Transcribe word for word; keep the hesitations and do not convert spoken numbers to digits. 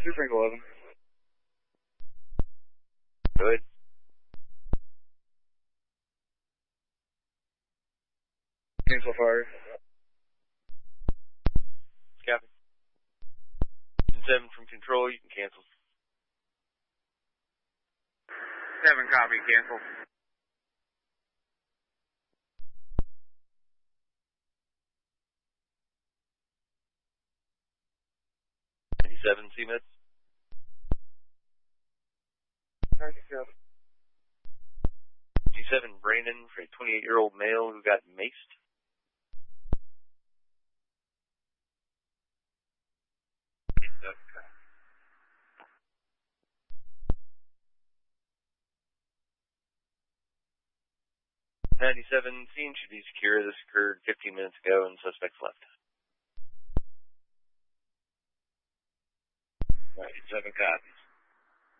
two Frank eleven. Good. Cancel fire. Copy. seven from control, you can cancel. seven copy, cancel. ninety-seven, C M I D. ninety-seven. G seven, Brandon, for a twenty-eight-year-old male who got maced. ninety-seven, scene should be secure. This occurred fifteen minutes ago and suspects left. ninety-seven, copy.